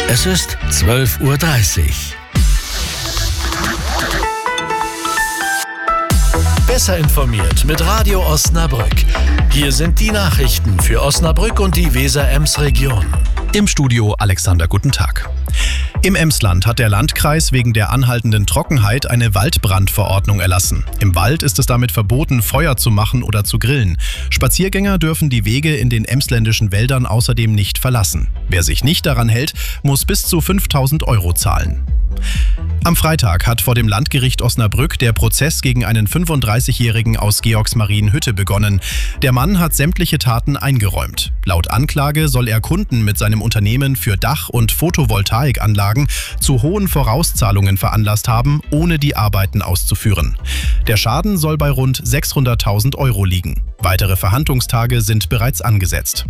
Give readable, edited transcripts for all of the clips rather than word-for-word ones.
Es ist 12:30 Uhr. Besser informiert mit Radio Osnabrück. Hier sind die Nachrichten für Osnabrück und die Weser-Ems-Region. Im Studio Alexander, guten Tag. Im Emsland hat der Landkreis wegen der anhaltenden Trockenheit eine Waldbrandverordnung erlassen. Im Wald ist es damit verboten, Feuer zu machen oder zu grillen. Spaziergänger dürfen die Wege in den emsländischen Wäldern außerdem nicht verlassen. Wer sich nicht daran hält, muss bis zu 5.000 € zahlen. Am Freitag hat vor dem Landgericht Osnabrück der Prozess gegen einen 35-Jährigen aus Georgsmarienhütte begonnen. Der Mann hat sämtliche Taten eingeräumt. Laut Anklage soll er Kunden mit seinem Unternehmen für Dach- und Photovoltaikanlagen zu hohen Vorauszahlungen veranlasst haben, ohne die Arbeiten auszuführen. Der Schaden soll bei rund 600.000 € liegen. Weitere Verhandlungstage sind bereits angesetzt.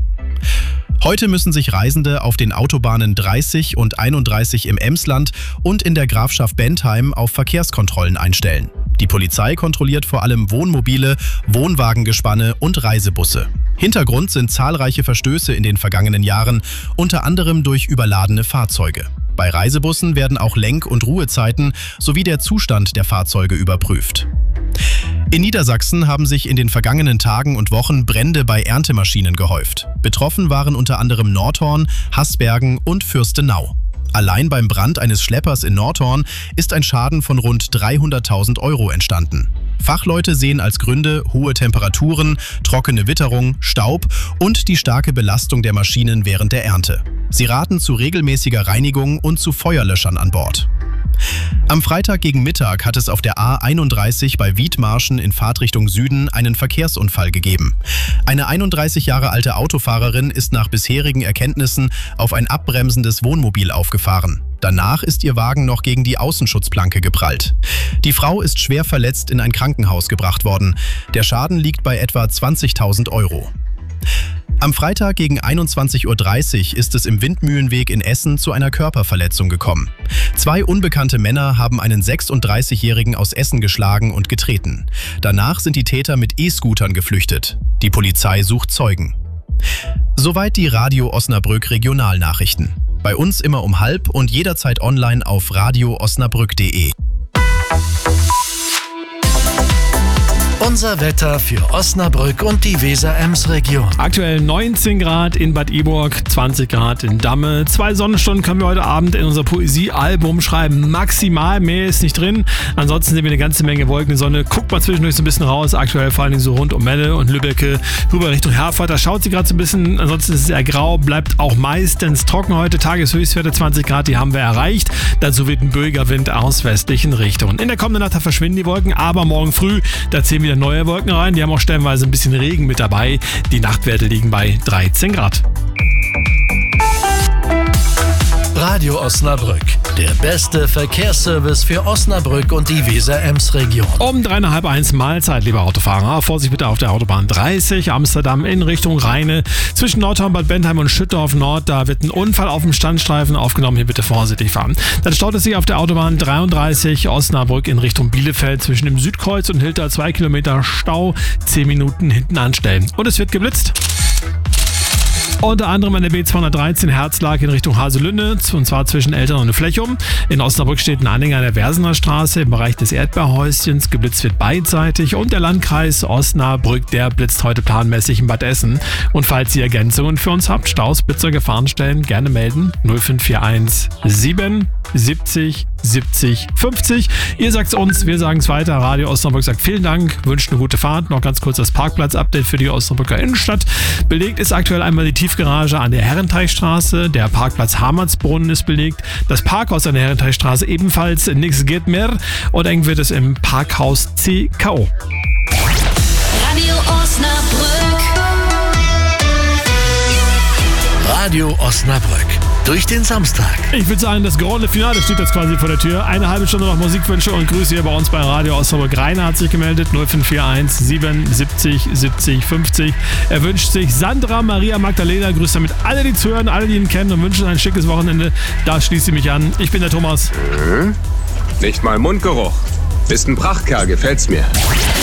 Heute müssen sich Reisende auf den Autobahnen 30 und 31 im Emsland und in der Grafschaft Bentheim auf Verkehrskontrollen einstellen. Die Polizei kontrolliert vor allem Wohnmobile, Wohnwagengespanne und Reisebusse. Hintergrund sind zahlreiche Verstöße in den vergangenen Jahren, unter anderem durch überladene Fahrzeuge. Bei Reisebussen werden auch Lenk- und Ruhezeiten sowie der Zustand der Fahrzeuge überprüft. In Niedersachsen haben sich in den vergangenen Tagen und Wochen Brände bei Erntemaschinen gehäuft. Betroffen waren unter anderem Nordhorn, Haßbergen und Fürstenau. Allein beim Brand eines Schleppers in Nordhorn ist ein Schaden von rund 300.000 € entstanden. Fachleute sehen als Gründe hohe Temperaturen, trockene Witterung, Staub und die starke Belastung der Maschinen während der Ernte. Sie raten zu regelmäßiger Reinigung und zu Feuerlöschern an Bord. Am Freitag gegen Mittag hat es auf der A31 bei Wiedmarschen in Fahrtrichtung Süden einen Verkehrsunfall gegeben. Eine 31 Jahre alte Autofahrerin ist nach bisherigen Erkenntnissen auf ein abbremsendes Wohnmobil aufgefahren. Danach ist ihr Wagen noch gegen die Außenschutzplanke geprallt. Die Frau ist schwer verletzt in ein Krankenhaus gebracht worden. Der Schaden liegt bei etwa 20.000 €. Am Freitag gegen 21:30 Uhr ist es im Windmühlenweg in Essen zu einer Körperverletzung gekommen. 2 unbekannte Männer haben einen 36-Jährigen aus Essen geschlagen und getreten. Danach sind die Täter mit E-Scootern geflüchtet. Die Polizei sucht Zeugen. Soweit die Radio Osnabrück Regionalnachrichten. Bei uns immer um 12:30 und jederzeit online auf radioosnabrück.de. Unser Wetter für Osnabrück und die Weser-Ems-Region. Aktuell 19 Grad in Bad Iburg, 20 Grad in Damme. 2 Sonnenstunden können wir heute Abend in unser Poesiealbum schreiben. Maximal, mehr ist nicht drin. Ansonsten sehen wir eine ganze Menge Wolken. Sonne guckt mal zwischendurch so ein bisschen raus. Aktuell vor allen Dingen so rund um Melle und Lübbecke rüber Richtung Herford. Da schaut sie gerade so ein bisschen. Ansonsten ist es eher grau. Bleibt auch meistens trocken heute. Tageshöchstwerte 20 Grad, die haben wir erreicht. Dazu wird ein böiger Wind aus westlichen Richtungen. In der kommenden Nacht verschwinden die Wolken, aber morgen früh, da ziehen wieder neue Wolken rein. Die haben auch stellenweise ein bisschen Regen mit dabei. Die Nachtwerte liegen bei 13 Grad. Radio Osnabrück, der beste Verkehrsservice für Osnabrück und die Weser-Ems-Region. Um 12:30 Mahlzeit, liebe Autofahrer. Vorsicht bitte auf der Autobahn 30, Amsterdam in Richtung Rheine. Zwischen Nordhorn, Bad Bentheim und Schüttorf Nord, da wird ein Unfall auf dem Standstreifen aufgenommen. Hier bitte vorsichtig fahren. Dann staut es sich auf der Autobahn 33, Osnabrück in Richtung Bielefeld. Zwischen dem Südkreuz und Hilter 2 Kilometer Stau, 10 Minuten hinten anstellen. Und es wird geblitzt. Unter anderem an der B213 Herzlag in Richtung Haselünne, und zwar zwischen Eltern und Flechum. In Osnabrück steht ein Anhänger an der Versener Straße im Bereich des Erdbeerhäuschens. Geblitzt wird beidseitig und der Landkreis Osnabrück, der blitzt heute planmäßig in Bad Essen. Und falls ihr Ergänzungen für uns habt, Staus, Blitzer, Gefahrenstellen, gerne melden. 0541 7 70 70 50. Ihr sagt's uns, wir sagen es weiter. Radio Osnabrück sagt vielen Dank, wünscht eine gute Fahrt. Noch ganz kurz das Parkplatz-Update für die Osnabrücker Innenstadt. Belegt ist aktuell einmal die Tiefgarage an der Herrenteichstraße. Der Parkplatz Hamertsbrunnen ist belegt. Das Parkhaus an der Herrenteichstraße ebenfalls. Nix geht mehr. Und eng wird es im Parkhaus CKO. Radio Osnabrück. Radio Osnabrück. Durch den Samstag. Ich würde sagen, das Grande Finale steht jetzt quasi vor der Tür. Eine halbe Stunde noch Musikwünsche und Grüße hier bei uns bei Radio Osnabrück. Rainer hat sich gemeldet, 0541 77 70 50. Er wünscht sich Sandra Maria Magdalena, grüßt damit alle, die zuhören, alle, die ihn kennen und wünschen ein schickes Wochenende. Da schließt sie mich an. Ich bin der Thomas. Nicht mal Mundgeruch. Bist ein Prachtkerl, gefällt's mir.